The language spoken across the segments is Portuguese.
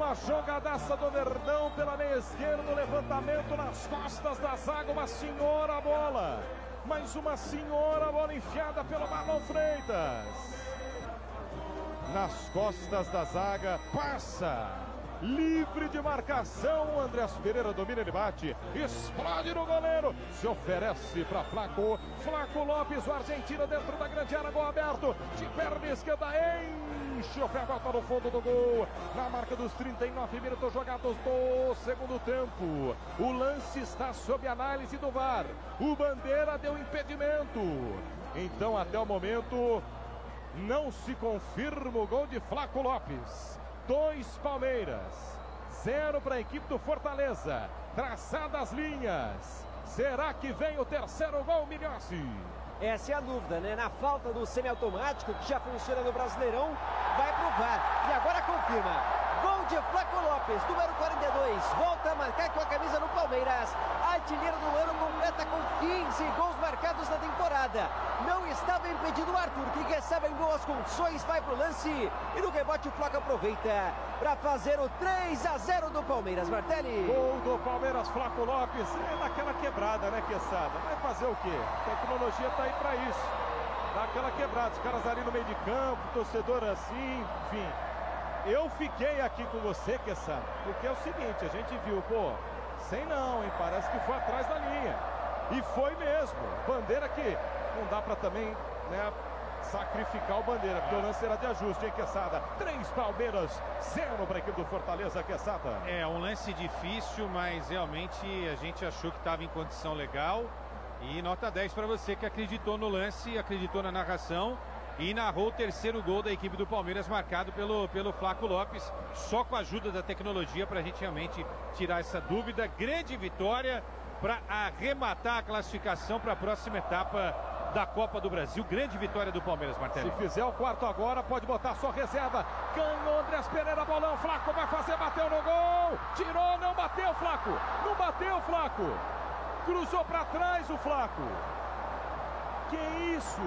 a jogadaça do Verdão pela meia esquerda, levantamento nas costas da zaga, uma senhora bola. Mais uma senhora bola enfiada pelo Marlon Freitas. Nas costas da zaga, passa. Livre de marcação, Andrés Pereira domina, ele bate, explode no goleiro, se oferece para Flaco Lopes, o argentino dentro da grande área, gol aberto, de perna esquerda, enche o pé, bota no fundo do gol, na marca dos 39 minutos jogados do segundo tempo. O lance está sob análise do VAR, o Bandeira deu impedimento, então até o momento não se confirma o gol de Flaco Lopes. 2 Palmeiras, 0 para a equipe do Fortaleza. Traçadas as linhas. Será que vem o terceiro gol, Milhossi? Essa é a dúvida, né? Na falta do semiautomático, que já funciona no Brasileirão, vai pro VAR. E agora confirma. Gol de Flaco Lopes, número 42. Volta a marcar com a camisa no Palmeiras. Artilheiro do ano, completa com 15 gols marcados na temporada. Não estava impedido o Arthur, que recebe em boas condições, vai pro lance. E no rebote o Flaco aproveita para fazer o 3-0 do Palmeiras, Martelli. Gol do Palmeiras, Flaco Lopes. É naquela quebrada, né, Quesada? Vai fazer o quê? A tecnologia tá aí para isso. Dá aquela quebrada. Os caras ali no meio de campo, torcedor assim, enfim. Eu fiquei aqui com você, Quesada, porque é o seguinte, a gente viu, pô, sem não, hein? Parece que foi atrás da linha. E foi mesmo. Bandeira que não dá para também, né, sacrificar o Bandeira, porque o lance era de ajuste, hein, Quesada? 3 Palmeiras, 0 para a equipe do Fortaleza, Quesada. É um lance difícil, mas realmente a gente achou que estava em condição legal. E nota 10 para você que acreditou no lance, acreditou na narração e narrou o terceiro gol da equipe do Palmeiras, marcado pelo Flaco Lopes, só com a ajuda da tecnologia para a gente realmente tirar essa dúvida. Grande vitória para arrematar a classificação para a próxima etapa da Copa do Brasil. Grande vitória do Palmeiras, Martelli. Se fizer o quarto agora, pode botar só reserva. Ganhou Andrés Pereira, bolão, Flaco vai fazer, bateu no gol, tirou, não bateu, Flaco, não bateu, Flaco, cruzou para trás o Flaco. Que isso?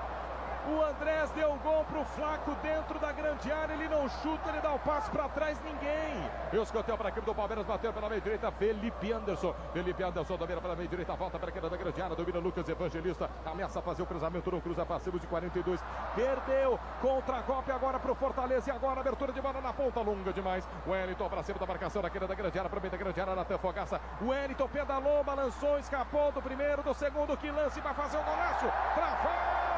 O Andrés deu um gol pro Flaco dentro da grande área, ele não chuta, ele dá o passe para trás, ninguém. Escanteio para a equipe do Palmeiras, bateu pela meia direita, Felipe Anderson domina pela meia direita, volta para a esquerda da grande área, domina Lucas Evangelista, ameaça fazer o cruzamento, não cruza, passivos de 42, perdeu, contra-golpe agora pro Fortaleza, e agora abertura de bola na ponta, longa demais, Wellington para cima da marcação da esquerda da grande área, para meio da grande área, Natan Fogaça, Wellington pedalou, balançou, escapou do primeiro, do segundo, que lance, vai fazer o golaço, travado!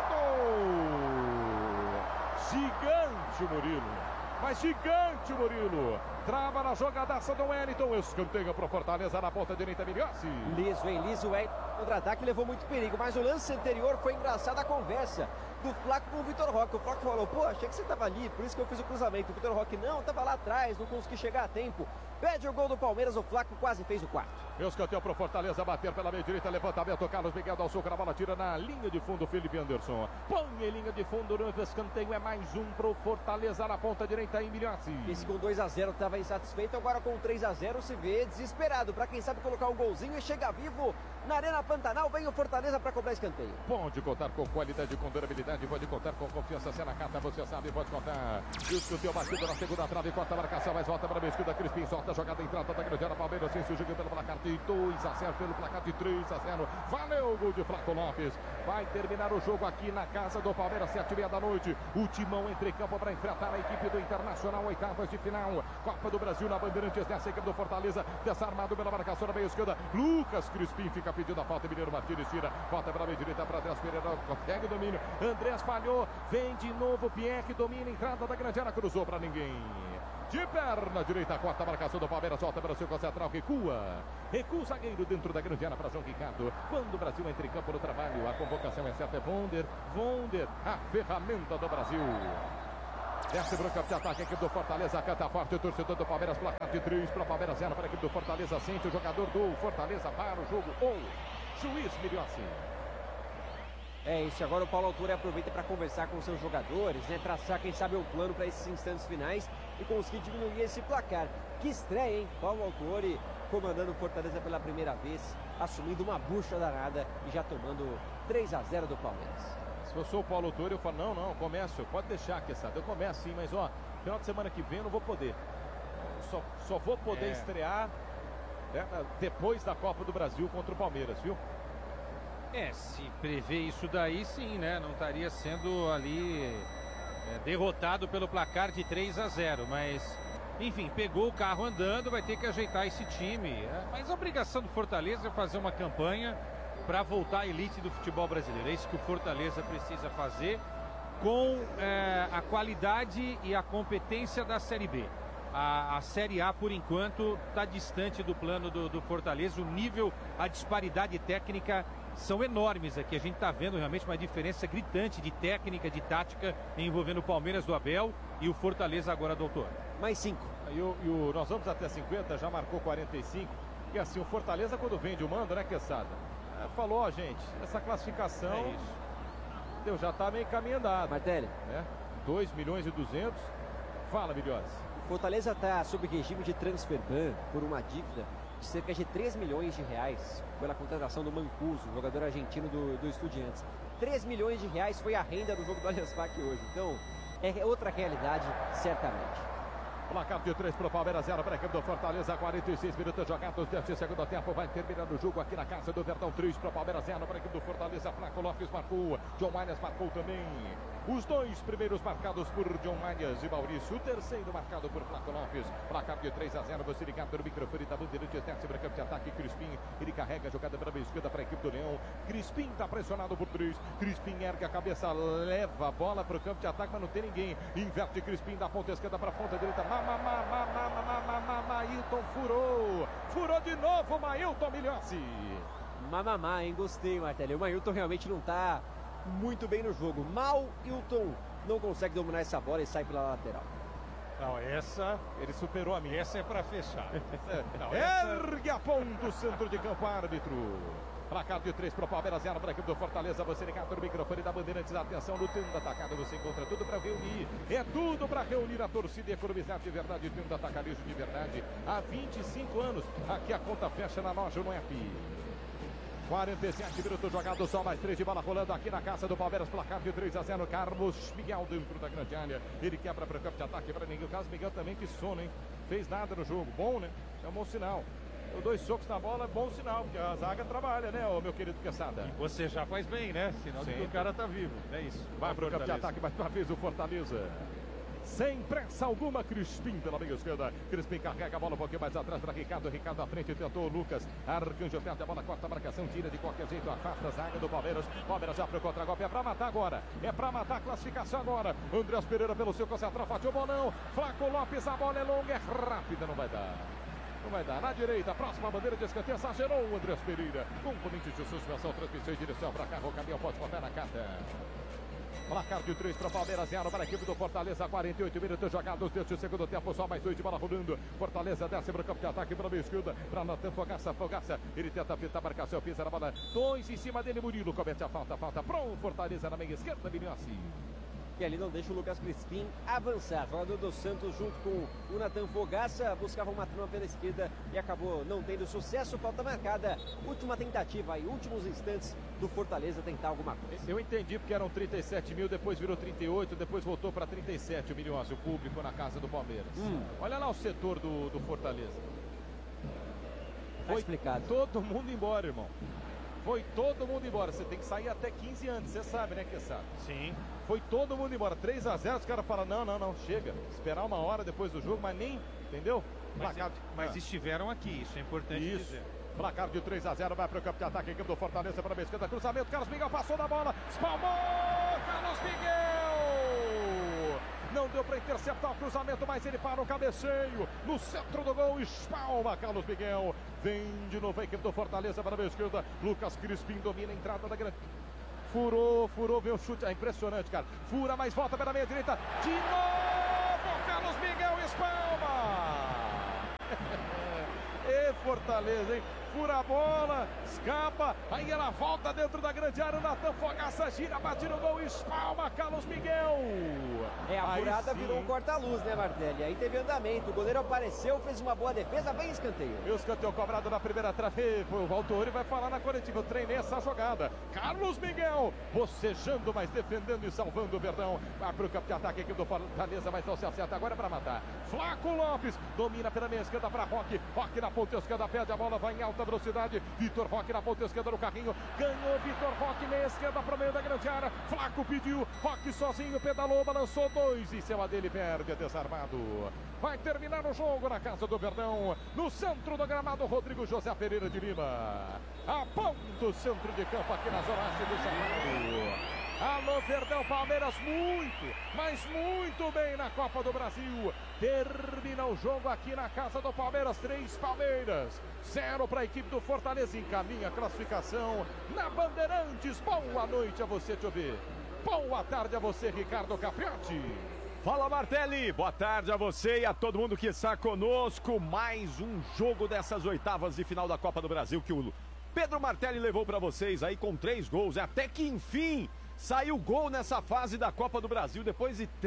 Gigante o Murilo, mas gigante o Murilo, trava na jogadaça do Wellington, escanteio para o Fortaleza na ponta direita, Milhossi. Liso, hein? Liso, o contra-ataque levou muito perigo, mas o lance anterior foi engraçado, a conversa do Flaco com o Vitor Roque. O Flaco falou, pô, achei que você estava ali, por isso que eu fiz o cruzamento. O Vitor Roque, não, estava lá atrás, não consegui chegar a tempo. Pede o gol do Palmeiras, o Flaco quase fez o quarto. Escanteio para o Fortaleza, bater pela meia direita, levantamento, Carlos Miguel dá o soco na bola, tira na linha de fundo, Felipe Anderson. Põe em linha de fundo no escanteio, é mais um para o Fortaleza na ponta direita em Milhossi. Esse com 2-0 estava insatisfeito, agora com 3-0 se vê desesperado para quem sabe colocar um golzinho e chegar vivo na Arena Pantanal. Vem o Fortaleza para cobrar escanteio. Pode contar com qualidade, com durabilidade, pode contar com confiança, se é na carta, você sabe, pode contar. Escanteio batido na segunda trave, corta a marcação, mas volta para a esquerda, Crispim solta a jogada, entrada da grande área, Palmeiras sem se joga pelo placar de 2-0, pelo placar de 3-0. Valeu o gol de Flaco Lopes. Vai terminar o jogo aqui na casa do Palmeiras, 7h30 da noite. O timão entre campo para enfrentar a equipe do Internacional, oitavas de final. Copa do Brasil na Bandeirantes, nessa equipe do Fortaleza, desarmado pela marcação na meia esquerda. Lucas Crispim fica pedindo a falta, Mineiro Martins tira, falta pela meia direita para Andrés Pereira, consegue o domínio. Andrés falhou, vem de novo, Pieck domina, entrada da grande área, cruzou para ninguém. De perna direita, quarta marcação do Palmeiras, volta para o seu central, recua o zagueiro dentro da grande área para João Ricardo. Quando o Brasil entra em campo no trabalho, a convocação é certa, é Vonder, a ferramenta do Brasil. Desce para o campo de ataque, a equipe do Fortaleza canta forte, o torcedor do Palmeiras, placar de 3 para o Palmeiras, 0 para a equipe do Fortaleza, sente o jogador do Fortaleza para o jogo, ou juiz Milhossi. É isso, agora o Paulo Autori aproveita para conversar com seus jogadores, né? Traçar, quem sabe, um plano para esses instantes finais e conseguir diminuir esse placar. Que estreia, hein? Paulo Autori comandando o Fortaleza pela primeira vez, assumindo uma bucha danada e já tomando 3-0 do Palmeiras. Se eu sou o Paulo Autori, eu falo, não, começo, pode deixar, Quesada, eu começo sim, mas ó, final de semana que vem eu não vou poder. só vou poder estrear, né, depois da Copa do Brasil contra o Palmeiras, viu? Se prevê isso daí, sim, né? Não estaria sendo ali derrotado pelo placar de 3-0, mas, enfim, pegou o carro andando, vai ter que ajeitar esse time. Mas a obrigação do Fortaleza é fazer uma campanha para voltar à elite do futebol brasileiro. É isso que o Fortaleza precisa fazer com a qualidade e a competência da Série B. A Série A, por enquanto, está distante do plano do Fortaleza. O nível, a disparidade técnica são enormes aqui. A gente está vendo realmente uma diferença gritante de técnica, de tática, envolvendo o Palmeiras do Abel e o Fortaleza agora, doutor. Mais 5. Nós vamos até 50, já marcou 45. E assim, o Fortaleza, quando vende o mando, né, Quesada? Falou, ó, gente, essa classificação já está meio caminho andado. Martelli. 2 milhões e 200. Fala, Milhões. O Fortaleza está sob regime de transfer ban por uma dívida de cerca de 3 milhões de reais pela contratação do Mancuso, jogador argentino do Estudiantes. 3 milhões de reais foi a renda do jogo do Allianz Parque hoje. Então, é outra realidade, certamente. Placar de 3 para o Palmeiras, 0 para a equipe do Fortaleza, 46 minutos jogados deste segundo tempo. Vai terminando o jogo aqui na casa do Verdão. 3 para o Palmeiras, 0 para a equipe do Fortaleza. Flaco Lopes marcou, John Manias marcou também. Os dois primeiros marcados por John Manias e Maurício. O terceiro marcado por Flaco Lopes. Placar de 3-0. Você ligado no microfone da Bandeirantes, desce para campo de ataque. Crispim, ele carrega a jogada para a esquerda para a equipe do Leão. Crispim está pressionado por 3. Crispim ergue a cabeça, leva a bola para o campo de ataque, mas não tem ninguém. Inverte Crispim da ponta esquerda para a ponta direita. Mailton furou de novo, Mailton Milhossi. Mamamá, hein? Gostei, Martelli. O Mailton realmente não está muito bem no jogo. Mailton não consegue dominar essa bola e sai pela lateral. Não, essa ele superou a minha. Essa é para fechar. Ergue a ponta o centro de campo, árbitro. Placar de 3 para o Palmeiras, 0 para a equipe do Fortaleza. Você ligado no microfone da Bandeirantes. Atenção, no tendo atacado você encontra tudo para reunir. É tudo para reunir a torcida e economizar de verdade. Tendo atacarejo de verdade. Há 25 anos. Aqui a conta fecha na loja no app. 47 minutos jogados, só mais 3 de bola rolando aqui na casa do Palmeiras. Placar de 3-0. Carlos Miguel dentro da grande área. Ele quebra para o campo de ataque para ninguém. O Carlos Miguel também que sono, hein? Fez nada no jogo. Bom, né? É um bom sinal. 2 socos na bola é bom sinal, porque a zaga trabalha, né, ô meu querido Quesada? E você já faz bem, né? Sinal de que o cara tá vivo. É isso. Vai pro campo de ataque mais uma vez o Fortaleza. Sem pressa alguma, Crispim pela meia esquerda. Crispim carrega a bola um pouquinho mais atrás para Ricardo. Ricardo à frente, tentou o Lucas. Arcanjo perde a bola, corta a marcação, tira de qualquer jeito, afasta a zaga do Palmeiras. Palmeiras já pro contra-golpe, é para matar agora. É para matar a classificação agora. Andrés Pereira pelo seu concentral, fatiou o bolão. Flaco Lopes, a bola é longa, é rápida, não vai dar. Não vai dar. Na direita, próxima bandeira de escanteio, exagerou o Andrés Pereira. Componente de suspensão, transmissão em direção para cá. O caminhão pode contar na carta. Placar de 3 para Palmeiras, 0 para a equipe do Fortaleza. 48 minutos jogados deste segundo tempo. Só mais 2 de bola rolando. Fortaleza desce para o campo de ataque pela meia esquerda. Para Natan Fogaça. Ele tenta fitar a marcação, pisa na bola. 2 em cima dele. Murilo comete a falta. Falta para o Fortaleza na meia esquerda. Milhossi. E ali não deixa o Lucas Crispim avançar. Jogador do Santos junto com o Natan Fogaça buscava uma trama pela esquerda e acabou não tendo sucesso. Falta marcada. Última tentativa e últimos instantes do Fortaleza tentar alguma coisa. Eu entendi porque eram 37 mil, depois virou 38, depois voltou para 37 milhões o público na casa do Palmeiras. Olha lá o setor do Fortaleza. Foi explicado. Todo mundo embora, irmão. Foi todo mundo embora. Você tem que sair até 15 anos, você sabe, né, Quesada? Sim. Foi todo mundo embora. 3-0, os caras falam, não, chega. Esperar uma hora depois do jogo, mas nem, entendeu? Mas estiveram aqui, isso é importante dizer. Placar de 3-0, vai para o campo de ataque, equipe do Fortaleza para a esquerda, cruzamento, Carlos Miguel passou da bola, espalmou, Carlos Miguel! Não deu para interceptar o cruzamento, mas ele para o cabeceio, no centro do gol, espalma Carlos Miguel. Vem de novo a equipe do Fortaleza para a esquerda, Lucas Crispim domina a entrada da grande... Furou, veio o chute, é impressionante, cara. Fura, mas volta pela meia direita. De novo, Carlos Miguel espalma. E Fortaleza, hein? fura a bola, escapa, aí ela volta dentro da grande área, Natan Fogaça gira, bate no gol, espalma Carlos Miguel. A furada virou um corta-luz, né, Martelli? Aí teve andamento, o goleiro apareceu, fez uma boa defesa, vem escanteio. E o escanteio cobrado na primeira trave, o Valtori vai falar na coletiva, eu treinei essa jogada. Carlos Miguel, bocejando, mas defendendo e salvando o Verdão. Vai pro campo de ataque aqui do Fortaleza, mas não se acerta agora para matar. Flaco Lopes, domina pela meia esquerda para Roque, Roque na ponta esquerda, perde a bola, vai em alta velocidade. Vitor Roque na ponta esquerda no carrinho, ganhou Vitor Roque, meia esquerda para o meio da grande área. Flaco pediu, Roque sozinho, pedalou, balançou, 2 em cima dele, perde, é desarmado. Vai terminar o jogo na casa do Verdão, no centro do gramado, Rodrigo José Pereira de Lima. Aponta o centro de campo aqui na zona oeste do São Paulo. Alô, Verdão, Palmeiras muito, mas muito bem na Copa do Brasil. Termina o jogo aqui na casa do Palmeiras, 3 Palmeiras, 0 para a equipe do Fortaleza, encaminha a classificação na Bandeirantes. Boa noite a você, Tchobê. Boa tarde a você, Ricardo Capriotti. Fala, Martelli, boa tarde a você e a todo mundo que está conosco. Mais um jogo dessas oitavas de final da Copa do Brasil que o Pedro Martelli levou para vocês aí com 3 gols. Até que enfim saiu gol nessa fase da Copa do Brasil depois de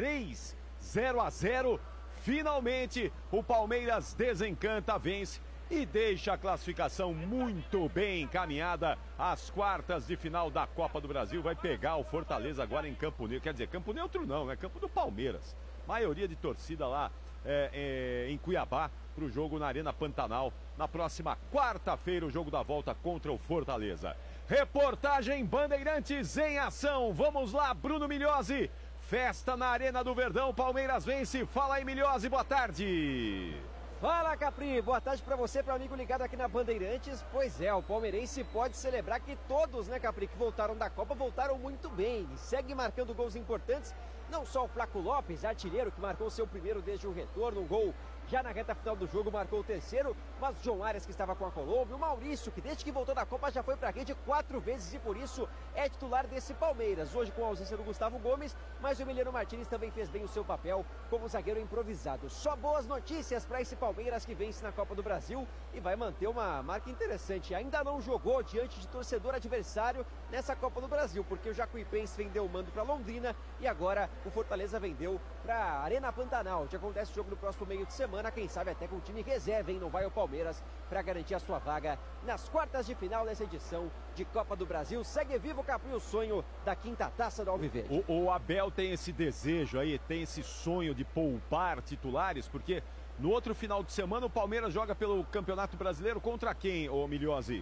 0-0. Finalmente o Palmeiras desencanta, vence e deixa a classificação muito bem encaminhada às quartas de final da Copa do Brasil. Vai pegar o Fortaleza agora em Campo Neutro. Quer dizer, Campo Neutro não, né? Campo do Palmeiras. Maioria de torcida lá em Cuiabá para o jogo na Arena Pantanal. Na próxima quarta-feira, o jogo da volta contra o Fortaleza. Reportagem Bandeirantes em ação. Vamos lá, Bruno Migliozzi. Festa na Arena do Verdão. Palmeiras vence. Fala aí, Migliozzi. Boa tarde. Fala, Capri, boa tarde para você, para o amigo ligado aqui na Bandeirantes. Pois é, o palmeirense pode celebrar que todos, né, Capri, que voltaram da Copa, voltaram muito bem e segue marcando gols importantes. Não só o Flaco Lopes, artilheiro, que marcou seu primeiro desde o retorno, um gol já na reta final do jogo, marcou o terceiro, mas o João Arias, que estava com a Colômbia, o Maurício, que desde que voltou da Copa já foi para a rede 4 vezes e por isso é titular desse Palmeiras. Hoje com a ausência do Gustavo Gomes, mas o Emiliano Martínez também fez bem o seu papel como zagueiro improvisado. Só boas notícias para esse Palmeiras que vence na Copa do Brasil e vai manter uma marca interessante. Ainda não jogou diante de torcedor adversário nessa Copa do Brasil, porque o Jacuipense vendeu o mando para Londrina e agora o Fortaleza vendeu para a Arena Pantanal, onde acontece o jogo no próximo meio de semana. Quem sabe até com o time reserva, hein? Não vai o Palmeiras para garantir a sua vaga nas quartas de final dessa edição de Copa do Brasil. Segue vivo, Capri, o sonho da quinta taça do Alviverde. O Abel tem esse desejo aí, tem esse sonho de poupar titulares, porque no outro final de semana o Palmeiras joga pelo Campeonato Brasileiro contra quem, ô Migliozzi?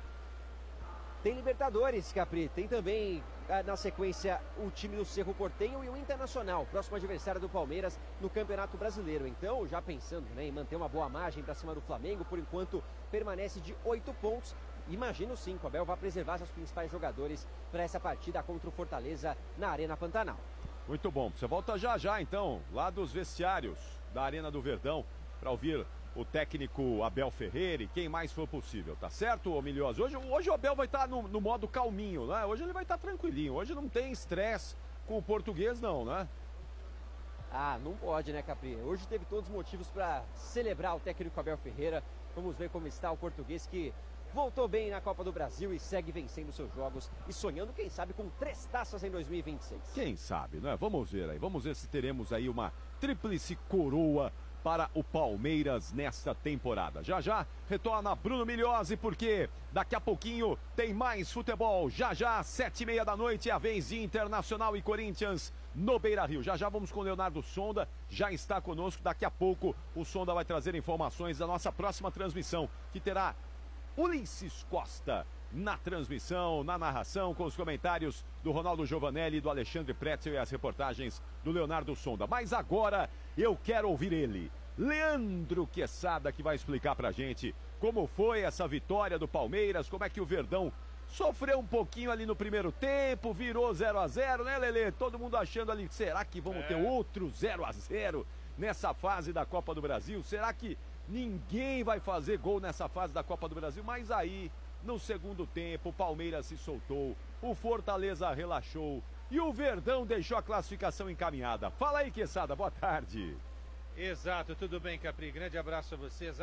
Tem Libertadores, Capri, tem também na sequência o time do Cerro Porteño e o Internacional, próximo adversário do Palmeiras no Campeonato Brasileiro. Então, já pensando, né, em manter uma boa margem para cima do Flamengo, por enquanto permanece de 8 pontos. Imagino sim que o Abel vai preservar seus principais jogadores para essa partida contra o Fortaleza na Arena Pantanal. Muito bom, você volta já então, lá dos vestiários da Arena do Verdão, para ouvir o técnico Abel Ferreira e quem mais for possível, tá certo, Migliozzi? Hoje o Abel vai estar no modo calminho, né? Hoje ele vai estar tranquilinho, hoje não tem estresse com o português não, né? Ah, não pode, né, Capri? Hoje teve todos os motivos para celebrar o técnico Abel Ferreira. Vamos ver como está o português que voltou bem na Copa do Brasil e segue vencendo seus jogos e sonhando, quem sabe, com 3 taças em 2026. Quem sabe, né? Vamos ver aí, vamos ver se teremos aí uma tríplice coroa para o Palmeiras nesta temporada. Já retorna Bruno Migliozzi, porque daqui a pouquinho tem mais futebol. Já 7h30 da noite, é a vez de Internacional e Corinthians no Beira-Rio. Já vamos com o Leonardo Sonda, já está conosco. Daqui a pouco o Sonda vai trazer informações da nossa próxima transmissão, que terá Ulisses Costa na transmissão, na narração, com os comentários do Ronaldo Giovanelli, do Alexandre Pretzel e as reportagens do Leonardo Sonda. Mas agora eu quero ouvir ele, Leandro Quesada, que vai explicar pra gente como foi essa vitória do Palmeiras, como é que o Verdão sofreu um pouquinho ali no primeiro tempo, virou 0-0, né, Lelê? Todo mundo achando ali, será que vamos ter outro 0-0 nessa fase da Copa do Brasil? Será que ninguém vai fazer gol nessa fase da Copa do Brasil? Mas aí, no segundo tempo, o Palmeiras se soltou, o Fortaleza relaxou e o Verdão deixou a classificação encaminhada. Fala aí, Quesada, boa tarde. Exato, tudo bem, Capri? Grande abraço a vocês.